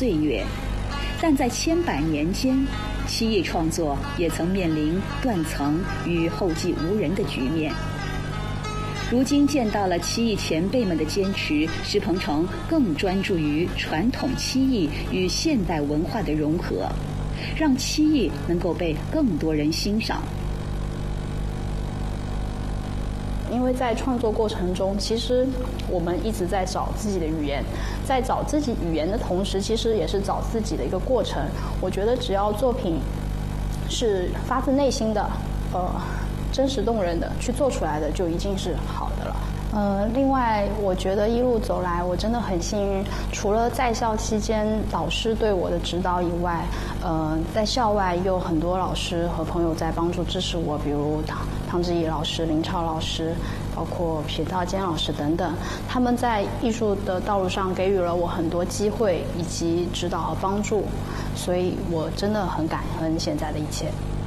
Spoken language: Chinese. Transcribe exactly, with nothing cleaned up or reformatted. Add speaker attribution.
Speaker 1: 岁月，但在千百年间，漆艺创作也曾面临断层与后继无人的局面。如今见到了漆艺前辈们的坚持，石鹏程更专注于传统漆艺与现代文化的融合，让漆艺能够被更多人欣赏。
Speaker 2: 因为在创作过程中，其实我们一直在找自己的语言，在找自己语言的同时，其实也是找自己的一个过程。我觉得只要作品是发自内心的，呃，真实动人的去做出来的，就已经是好的了。呃，另外，我觉得一路走来，我真的很幸运，除了在校期间老师对我的指导以外，呃，在校外也有很多老师和朋友在帮助支持我，比如唐唐志毅老师、林超老师，包括皮道坚老师等等，他们在艺术的道路上给予了我很多机会以及指导和帮助，所以我真的很感恩现在的一切。